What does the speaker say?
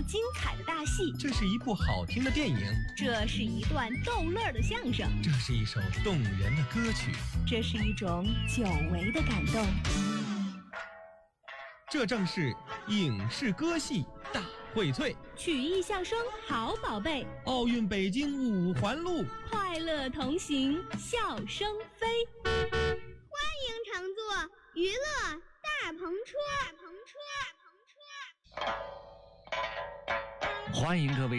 精彩的大戏， 这是一部好听的电影， 这是一段逗乐的相声， 这是一首动人的歌曲， 这是一种久违的感动。 这正是影视歌戏大荟萃， 曲艺相声好宝贝， 奥运北京五环路， 快乐同行，笑声飞。 欢迎乘坐娱乐大篷车。 欢迎各位